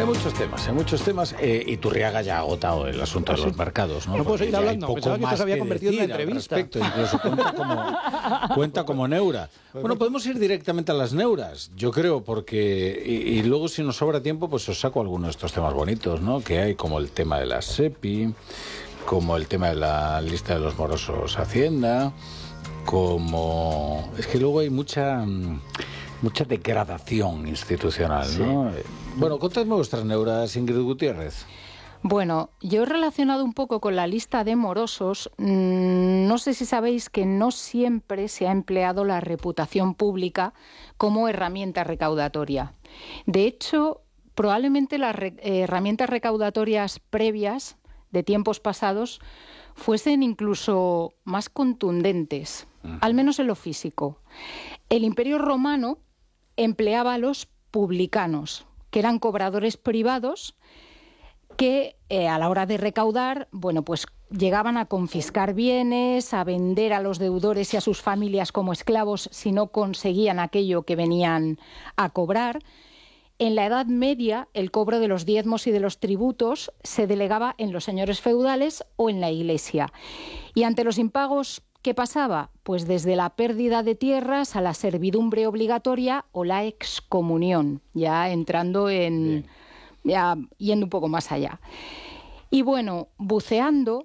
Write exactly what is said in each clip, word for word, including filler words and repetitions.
muchos temas, hay muchos temas. Eh, y Turriaga ya ha agotado el asunto de los mercados, ¿no? No puedo seguir hablando. Pensaba que esto se había que convertido en una decir al entrevista. respecto, incluso cuenta como, cuenta como neura. Bueno, podemos ir directamente a las neuras, yo creo, porque... Y, y luego, si nos sobra tiempo, pues os saco algunos de estos temas bonitos, ¿no? Que hay, como el tema de la SEPI, como el tema de la lista de los morosos Hacienda, como... Es que luego hay mucha... mucha degradación institucional, ¿no? Sí. Bueno, contadme vuestras neuras, Ingrid Gutiérrez. Bueno, yo he relacionado un poco con la lista de morosos. Mmm, no sé si sabéis que no siempre se ha empleado la reputación pública como herramienta recaudatoria. De hecho, probablemente las re- eh, herramientas recaudatorias previas de tiempos pasados fuesen incluso más contundentes, uh-huh. al menos en lo físico. El Imperio Romano empleaba a los publicanos, que eran cobradores privados que eh, a la hora de recaudar, bueno, pues llegaban a confiscar bienes, a vender a los deudores y a sus familias como esclavos si no conseguían aquello que venían a cobrar. En la Edad Media, el cobro de los diezmos y de los tributos se delegaba en los señores feudales o en la Iglesia. Y ante los impagos, ¿qué pasaba? Pues desde la pérdida de tierras a la servidumbre obligatoria o la excomunión, ya entrando en... ya yendo un poco más allá. Y bueno, buceando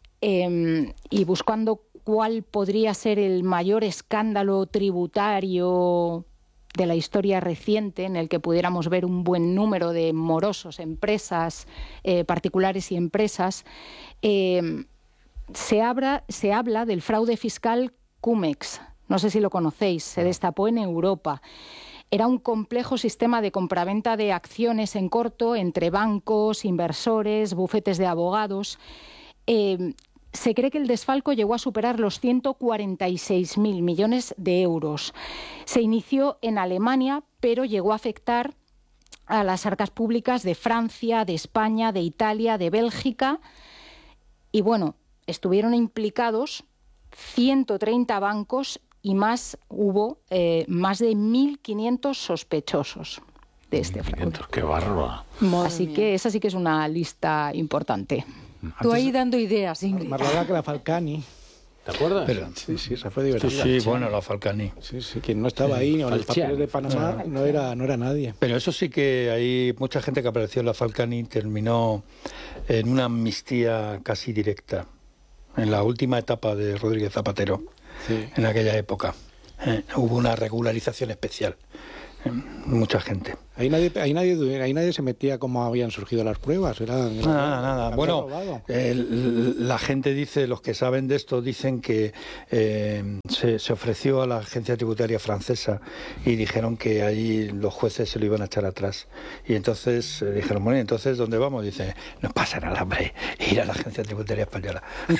eh, y buscando cuál podría ser el mayor escándalo tributario de la historia reciente en el que pudiéramos ver un buen número de morosos, empresas eh, particulares y empresas, eh, se, habla, se habla del fraude fiscal Cum-Ex. No sé si lo conocéis, se destapó en Europa. Era un complejo sistema de compraventa de acciones en corto entre bancos, inversores, bufetes de abogados. Eh, se cree que el desfalco llegó a superar los ciento cuarenta y seis mil millones de euros. Se inició en Alemania, pero llegó a afectar a las arcas públicas de Francia, de España, de Italia, de Bélgica. Y bueno, estuvieron implicados ciento treinta bancos y más hubo eh, más de mil quinientos sospechosos de este fraude. ¡Qué bárbaro! Así que esa sí que es una lista importante. Tú ahí dando ideas, Ingrid. Más larga que la Falcani. ¿Te acuerdas? Pero, sí, sí, esa fue divertida. Sí, sí, bueno, la Falcani. Sí, sí, quien no estaba ahí, o en los papeles de Panamá, no era, no era nadie. Pero eso sí que hay mucha gente que apareció en la Falcani terminó en una amnistía casi directa, en la última etapa de Rodríguez Zapatero, sí. En aquella época. Eh, hubo una regularización especial. Eh, mucha gente. Ahí nadie, ahí, nadie, ahí nadie se metía cómo habían surgido las pruebas. Era, era, nada, nada. Bueno, eh, la gente dice, los que saben de esto, dicen que eh, se, se ofreció a la agencia tributaria francesa y dijeron que allí los jueces se lo iban a echar atrás. Y entonces eh, dijeron, bueno, ¿y entonces dónde vamos? Dice, no pasa nada, hombre, ir a la agencia tributaria española.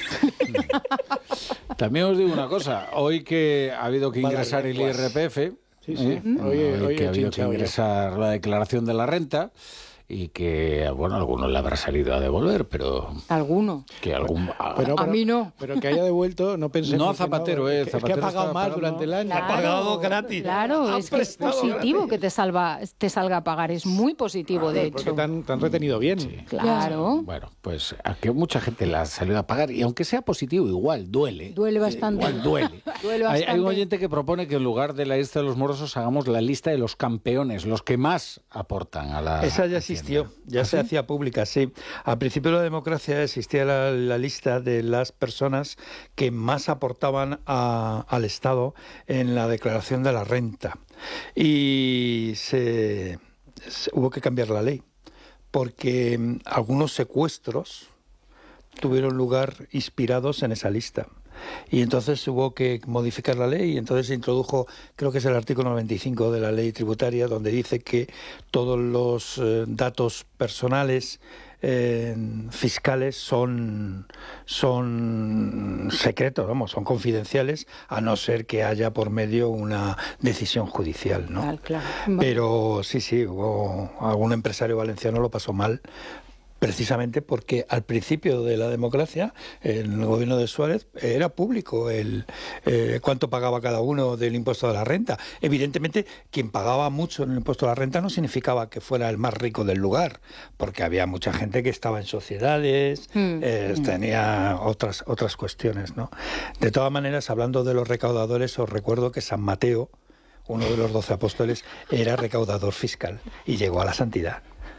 También os digo una cosa, hoy que ha habido que ingresar el I R P F... Sí, sí. ¿Eh? Oye, Hoy oye, que ha habido que chinchao, ingresar ya. La declaración de la renta y que, bueno, a algunos le habrá salido a devolver, pero... ¿Alguno? Que algún... Pero, pero, a mí no. Pero que haya devuelto, no pensé... No a Zapatero, no, eh. Que, Zapatero que ha pagado más pagando... durante el año. Claro, ha pagado gratis. Claro, es que es positivo gratis. que te, salva, te salga a pagar. Es muy positivo, ah, de porque hecho. Porque te han, te han retenido bien. Sí. Claro. Bueno, pues a que mucha gente la ha salido a pagar. Y aunque sea positivo, igual duele. Duele bastante. Eh, igual duele. duele bastante. Hay, hay un oyente que propone que en lugar de la lista de los morosos hagamos la lista de los campeones, los que más aportan a la... Esa ya existió, ya ¿Ah, se sí? hacía pública. Sí, al principio de la democracia existía la, la lista de las personas que más aportaban a, al Estado en la declaración de la renta y se, se, hubo que cambiar la ley porque algunos secuestros tuvieron lugar inspirados en esa lista. Y entonces hubo que modificar la ley y entonces se introdujo, creo que es el artículo noventa y cinco de la ley tributaria, donde dice que todos los eh, datos personales eh, fiscales son, son secretos, vamos, son confidenciales, a no ser que haya por medio una decisión judicial, ¿no? Claro, claro. Pero sí, sí, hubo algún empresario valenciano lo pasó mal, precisamente porque al principio de la democracia, en el gobierno de Suárez, era público el eh, cuánto pagaba cada uno del impuesto de la renta. Evidentemente, quien pagaba mucho en el impuesto de la renta no significaba que fuera el más rico del lugar, porque había mucha gente que estaba en sociedades, mm. eh, tenía otras, otras cuestiones, ¿no? De todas maneras, hablando de los recaudadores, os recuerdo que San Mateo, uno de los doce apóstoles, era recaudador fiscal y llegó a la santidad.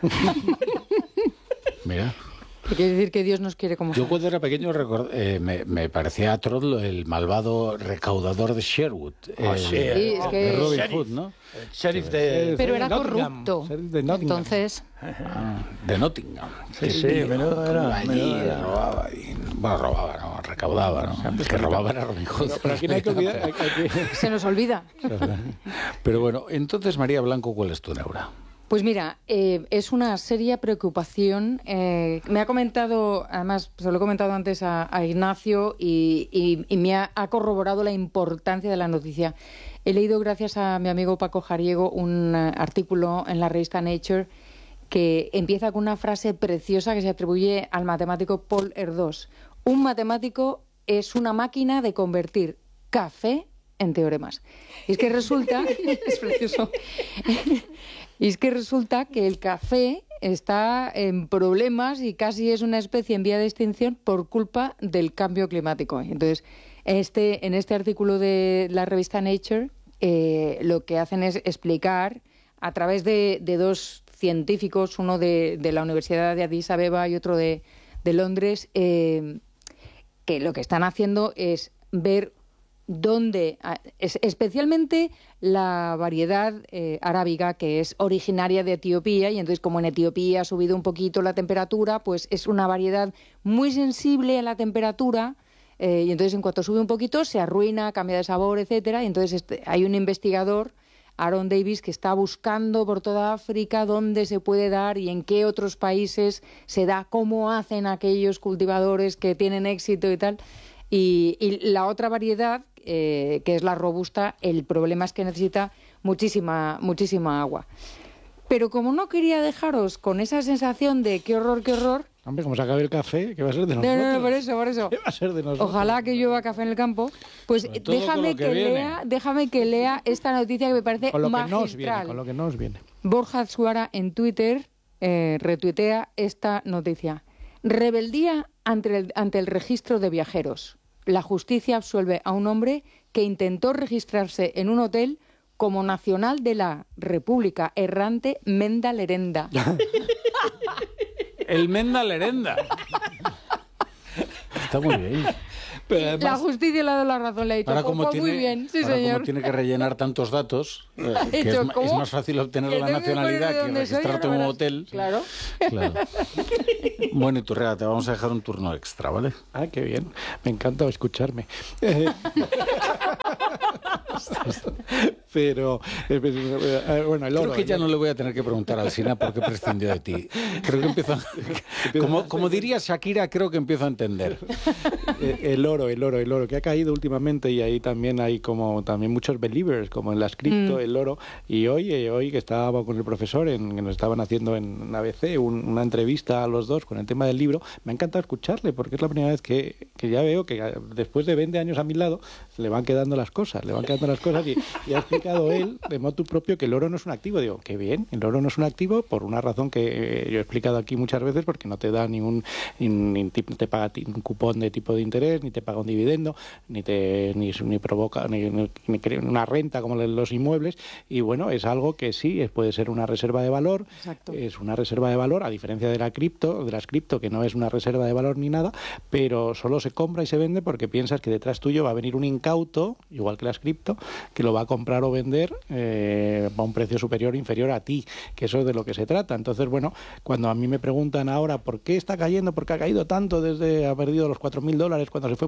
Mira. Quiere decir que Dios nos quiere como Yo somos. cuando era pequeño record, eh, me, me parecía atroz el malvado recaudador de Sherwood. Oh, el, sí, sí, es que... de Robin Sheriff. Hood, ¿no? El sheriff de... Pero era Nottingham, corrupto. sheriff de Nottingham. Entonces, Ah, de Nottingham. Sí, sí, menudo era, Allí menudo era. robaba. Y, bueno, robaba, no, recaudaba, ¿no? El que robaba era Robin Hood. Pero aquí no hay que olvidar... hay- hay que- se nos olvida. Pero bueno, entonces, María Blanco, ¿cuál es tu neura? Pues mira, eh, es una seria preocupación. Eh, me ha comentado, además, se lo he comentado antes a, a Ignacio y, y- y me ha, ha corroborado la importancia de la noticia. He leído, gracias a mi amigo Paco Jariego, un eh, artículo en la revista Nature que empieza con una frase preciosa que se atribuye al matemático Paul Erdős. Un matemático es una máquina de convertir café en teoremas. Y es que resulta, es precioso, y es que resulta que el café está en problemas y casi es una especie en vía de extinción por culpa del cambio climático. Entonces, este, en este artículo de la revista Nature, eh, lo que hacen es explicar a través de, de dos científicos, uno de, de la Universidad de Addis Abeba y otro de, de Londres, eh, que lo que están haciendo es ver dónde, es, especialmente la variedad eh, arábiga, que es originaria de Etiopía, y entonces como en Etiopía ha subido un poquito la temperatura, pues es una variedad muy sensible a la temperatura, eh, y entonces en cuanto sube un poquito se arruina, cambia de sabor, etcétera, y entonces este, hay un investigador, Aaron Davis, que está buscando por toda África dónde se puede dar y en qué otros países se da, cómo hacen aquellos cultivadores que tienen éxito y tal. Y, y la otra variedad, eh, que es la robusta, el problema es que necesita muchísima, muchísima agua. Pero como no quería dejaros con esa sensación de qué horror, qué horror... Hombre, como se acabe el café, ¿qué va a ser de No, nosotros? no, no, por eso, por eso. ¿Qué va a ser de nosotros? Ojalá que llueva café en el campo. Pues Sobre todo con déjame lo que que, viene. lea, déjame que lea esta noticia que me parece Con lo que magistral. nos viene, con lo que nos viene. Borja Suara en Twitter eh, retuitea esta noticia. Rebeldía ante el, ante el registro de viajeros. La justicia absuelve a un hombre que intentó registrarse en un hotel como nacional de la República Errante Menda Lerenda. El Menda Lerenda. Está muy bien. Pero además, La justicia le ha dado la razón, le ha dicho, Ahora, como, "Pues tiene, muy bien, sí ahora como señor". tiene que rellenar tantos datos, eh, que Hecho, es, ma- ¿cómo? es más fácil obtener Que la tengo que nacionalidad poner de que dónde soy, registrarte en ahora un verás. hotel. Claro. Claro. Bueno, y Turrea, te vamos a dejar un turno extra, ¿vale? Ah, qué bien. Me encanta escucharme. Eh, Pero, eh, eh, bueno, el oro. Creo que ya no le voy a tener que preguntar al Sina por qué prescindió de ti. Creo que empiezo... Como, como diría Shakira, creo que empiezo a entender. Eh, el oro, el oro, el oro, que ha caído últimamente, y ahí también hay como también muchos believers, como en las cripto, Mm. el oro. Y hoy, eh, hoy que estaba con el profesor, en, que nos estaban haciendo en A B C un- una entrevista a los dos con el tema del libro, me ha encantado escucharle, porque es la primera vez que, que ya veo que eh, después de veinte años a mi lado le van quedando las cosas, le van quedando las cosas, y, y ha explicado él de motu propio que el oro no es un activo. Digo, qué bien, el oro no es un activo por una razón que eh, yo he explicado aquí muchas veces, porque no te da ningún, ni, ni ti- te paga ti- un cupón de tipo de interés, ni te paga un dividendo, ni te ni, ni provoca ni, ni- ni crea una renta como los inmuebles, y bueno, es algo que sí es, puede ser una reserva de valor. Exacto. Es una reserva de valor, a diferencia de la cripto, de las cripto, que no es una reserva de valor ni nada, pero solo se compra y se vende porque piensas que detrás tuyo va a venir un incauto, igual que las cripto, que lo va a comprar o vender eh, a un precio superior o inferior a ti, que eso es de lo que se trata. Entonces, bueno, cuando a mí me preguntan ahora por qué está cayendo, por qué ha caído tanto desde, ha perdido los cuatro mil dólares cuando se fue por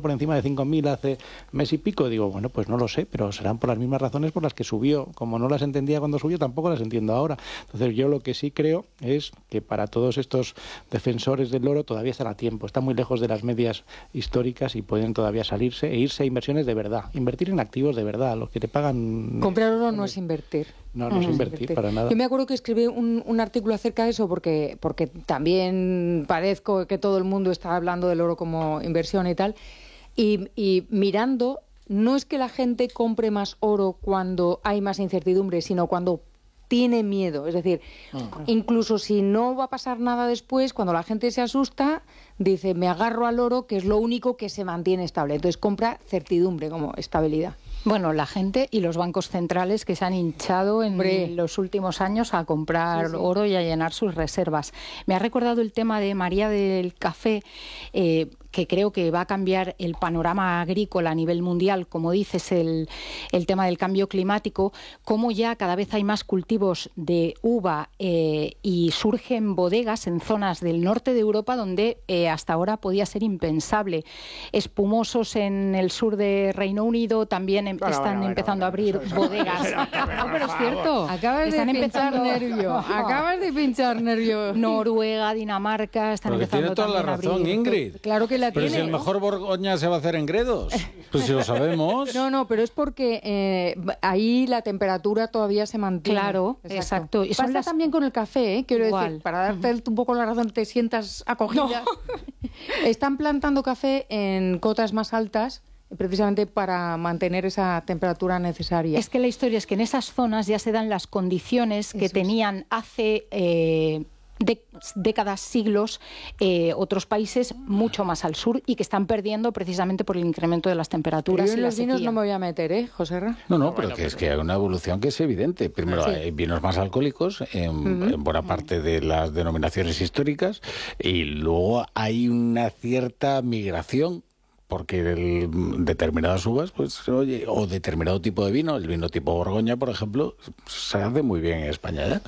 por encima de cinco mil hace mes y pico. Digo, bueno, pues no lo sé, pero serán por las mismas razones por las que subió. Como no las entendía cuando subió, tampoco las entiendo ahora. Entonces yo lo que sí creo es que para todos estos defensores del oro todavía están a tiempo. Están muy lejos de las medias históricas y pueden todavía salirse e irse a inversiones de verdad. Invertir en activos de verdad, los que te pagan... Comprar oro no es invertir. No, no, no es invertir, invertir para nada. Yo me acuerdo que escribí un, un artículo acerca de eso porque, porque también parezco que todo el mundo está hablando del oro como inversión y tal. Y, y mirando, no es que la gente compre más oro cuando hay más incertidumbre, sino cuando tiene miedo. Es decir, uh-huh. incluso si no va a pasar nada después, cuando la gente se asusta, dice, me agarro al oro, que es lo único que se mantiene estable. Entonces compra certidumbre como estabilidad. Bueno, la gente y los bancos centrales que se han hinchado en Hombre. los últimos años a comprar sí, sí. oro y a llenar sus reservas. Me ha recordado el tema de María del Café, eh, que creo que va a cambiar el panorama agrícola a nivel mundial, como dices, el, el tema del cambio climático, cómo ya cada vez hay más cultivos de uva eh, y surgen bodegas en zonas del norte de Europa donde eh, hasta ahora podía ser impensable. Espumosos en el sur de Reino Unido también em, bueno, están bueno, empezando bueno, a abrir eso, bodegas. Eso, eso, no, pero es cierto. Acabas están de pinchar empezando... nervio. Acabas de pinchar nervio. Noruega, Dinamarca, están Porque empezando tiene toda la razón, abrir. Ingrid. Claro que la pero tiene. si el mejor Borgoña se va a hacer en Gredos, pues si lo sabemos. No, no, pero es porque eh, ahí la temperatura todavía se mantiene. Claro, exacto. exacto. Y Pasa las... también con el café, ¿eh? Quiero Igual. decir, para darte uh-huh. un poco la razón, te sientas acogida. No. Están plantando café en cotas más altas, precisamente para mantener esa temperatura necesaria. Es que la historia es que en esas zonas ya se dan las condiciones que Eso tenían es. hace... Eh, De, décadas, siglos, eh, otros países mucho más al sur y que están perdiendo precisamente por el incremento de las temperaturas. Yo en y los la vinos sequía. no me voy a meter, ¿eh, José Ra? No, no, pero que es que hay una evolución que es evidente. Primero, sí. hay vinos más alcohólicos en, uh-huh. en buena parte de las denominaciones históricas y luego hay una cierta migración porque el, determinadas uvas, pues, oye, o determinado tipo de vino, el vino tipo Borgoña, por ejemplo, se hace muy bien en España, ¿eh?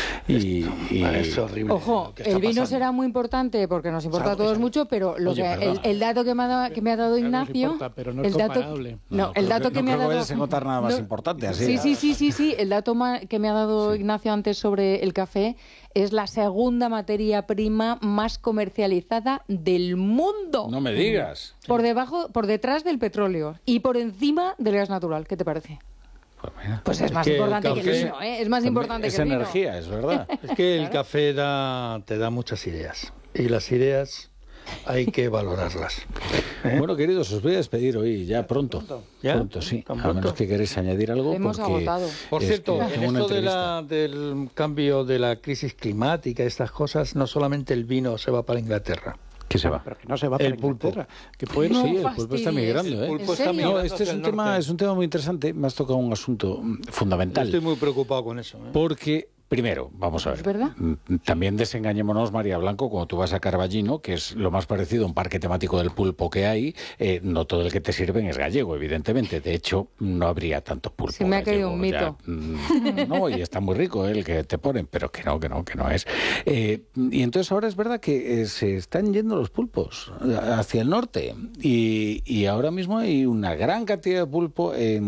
Y, y... Es horrible. Ojo, el vino pasando. será muy importante porque nos importa a todos mucho, pero lo oye, que, el, el dato que me ha dado, que me ha dado Ignacio... No importa, pero no es el dato, comparable. No, no el dato que, que no me ha dado... No creo que encontrar nada más no, importante, así. Sí, sí, sí, sí, sí, el dato que me ha dado sí. Ignacio antes sobre el café es la segunda materia prima más comercializada del mundo. No me digas. Por debajo, por detrás del petróleo y por encima del gas natural. ¿Qué te parece? Pues, mira, pues es, es más que importante que el vino, ¿eh? Es más importante es que el vino. Es energía, es verdad. Es que el café da, te da muchas ideas. Y las ideas hay que valorarlas. ¿Eh? Bueno, queridos, os voy a despedir hoy, ya pronto. ¿Ya? Pronto, sí. ¿Tan A pronto? menos que queréis añadir algo. Hemos porque agotado. Por cierto, es que en esto de la, del cambio de la crisis climática, estas cosas, no solamente el vino se va para Inglaterra. ¿Qué se va? Pero que no se va para el pulpo. Inglaterra. Que puede... No, sí, el pulpo está migrando, ¿eh? El pulpo está migrando no, este es un tema, es un tema muy interesante. Me has tocado un asunto fundamental. Yo estoy muy preocupado con eso. ¿eh? Porque primero, vamos a ver. ¿Es verdad? También desengañémonos, María Blanco, cuando tú vas a Carballino, que es lo más parecido a un parque temático del pulpo que hay, eh, no todo el que te sirven es gallego, evidentemente. De hecho, no habría tanto pulpo. Se me ha caído un mito. Ya, no, y está muy rico el que te ponen, pero que no, que no, que no es. Eh, y entonces ahora es verdad que eh, se están yendo los pulpos hacia el norte. Y, y ahora mismo hay una gran cantidad de pulpo en